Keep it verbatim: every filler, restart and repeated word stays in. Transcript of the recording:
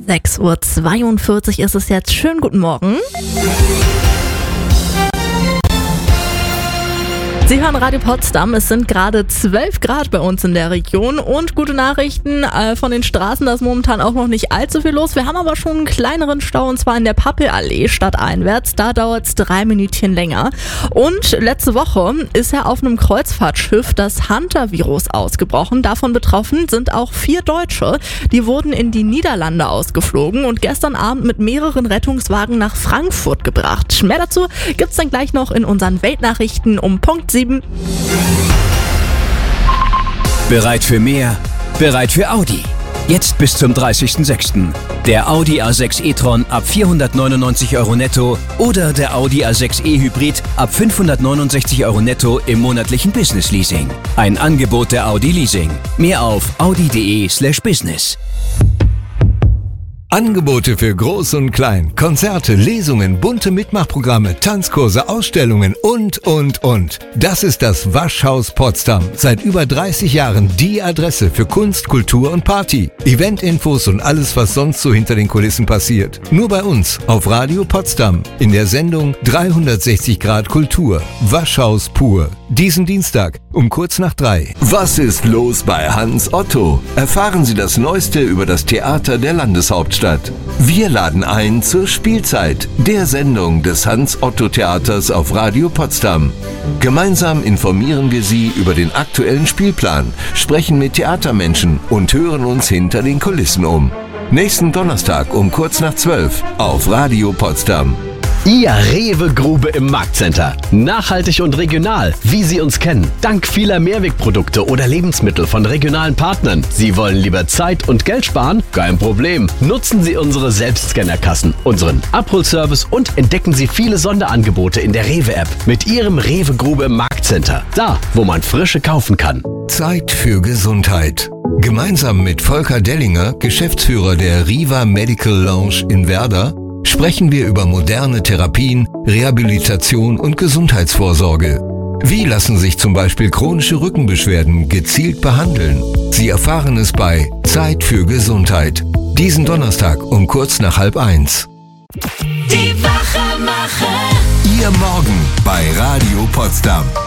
sechs Uhr zweiundvierzig ist es jetzt. Schönen guten Morgen. Sie hören Radio Potsdam, es sind gerade zwölf Grad bei uns in der Region und gute Nachrichten äh, von den Straßen, da ist momentan auch noch nicht allzu viel los. Wir haben aber schon einen kleineren Stau und zwar in der Pappelallee stadteinwärts, da dauert es drei Minütchen länger. Und letzte Woche ist ja auf einem Kreuzfahrtschiff das Hunter-Virus ausgebrochen. Davon betroffen sind auch vier Deutsche, die wurden in die Niederlande ausgeflogen und gestern Abend mit mehreren Rettungswagen nach Frankfurt gebracht. Mehr dazu gibt's dann gleich noch in unseren Weltnachrichten um Punkt sieben. Bereit für mehr? Bereit für Audi. Jetzt bis zum dreißigsten sechsten Der Audi A sechs e-tron ab vierhundertneunundneunzig Euro netto oder der Audi A sechs e Hybrid ab fünfhundertneunundsechzig Euro netto im monatlichen Business Leasing. Ein Angebot der Audi Leasing. Mehr auf audi.de slash business. Angebote für Groß und Klein, Konzerte, Lesungen, bunte Mitmachprogramme, Tanzkurse, Ausstellungen und, und, und. Das ist das Waschhaus Potsdam. Seit über dreißig Jahren die Adresse für Kunst, Kultur und Party. Eventinfos und alles, was sonst so hinter den Kulissen passiert. Nur bei uns auf Radio Potsdam in der Sendung dreihundertsechzig Grad Kultur. Waschhaus pur. Diesen Dienstag um kurz nach drei. Was ist los bei Hans Otto? Erfahren Sie das Neueste über das Theater der Landeshauptstadt. Wir laden ein zur Spielzeit, der Sendung des Hans-Otto-Theaters auf Radio Potsdam. Gemeinsam informieren wir Sie über den aktuellen Spielplan, sprechen mit Theatermenschen und hören uns hinter den Kulissen um. Nächsten Donnerstag um kurz nach zwölf auf Radio Potsdam. Ihr Rewe-Grube im Marktcenter. Nachhaltig und regional, wie Sie uns kennen. Dank vieler Mehrwegprodukte oder Lebensmittel von regionalen Partnern. Sie wollen lieber Zeit und Geld sparen? Kein Problem. Nutzen Sie unsere Selbstscannerkassen, unseren Abholservice und entdecken Sie viele Sonderangebote in der Rewe-App mit Ihrem Rewe-Grube im Marktcenter. Da, wo man Frische kaufen kann. Zeit für Gesundheit. Gemeinsam mit Volker Dellinger, Geschäftsführer der Riva Medical Lounge in Werder, sprechen wir über moderne Therapien, Rehabilitation und Gesundheitsvorsorge. Wie lassen sich zum Beispiel chronische Rückenbeschwerden gezielt behandeln? Sie erfahren es bei Zeit für Gesundheit. Diesen Donnerstag um kurz nach halb eins. Die Wachemacher. Ihr Morgen bei Radio Potsdam.